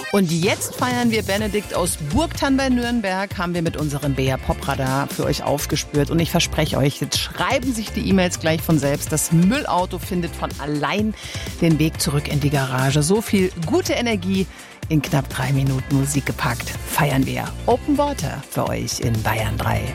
Und jetzt feiern wir Benedikt aus Burgthann bei Nürnberg, haben wir mit unserem BR Popradar für euch aufgespürt. Und ich verspreche euch, jetzt schreiben sich die E-Mails gleich von selbst. Das Müllauto findet von allein den Weg zurück in die Garage. So viel gute Energie in knapp 3 Minuten Musik gepackt. Feiern wir Open Water für euch in Bayern 3.